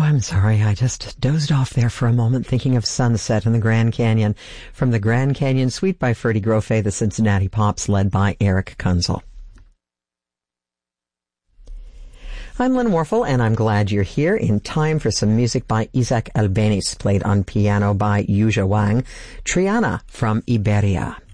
I'm sorry. I just dozed off there for a moment thinking of Sunset in the Grand Canyon. From the Grand Canyon Suite by Ferdy Grofé, the Cincinnati Pops, led by Eric Kunzel. I'm Lynn Warfel, and I'm glad you're here in time for some music by Isaac Albeniz, played on piano by Yuja Wang, Triana from Iberia.